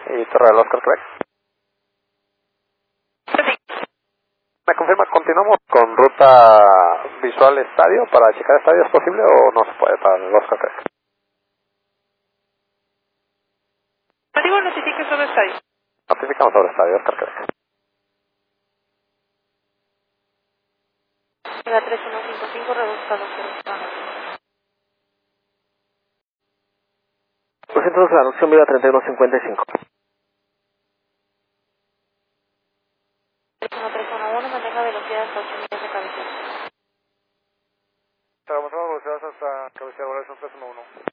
y Torre del Oscar, Quebec. ¿Me confirma, continuamos con ruta visual estadio para checar estadio? ¿Es posible o no se puede para el Oscar, Quebec? Digo, notifique sobre estadio. Notificamos sobre estadio, Oscar, Quebec. La 3155 reduzca 202, la anuncio Viva 3155. 1311, mantenga velocidad hasta 8 millas de cabecera. Trabajamos a velocidad hasta cabecera, son 311.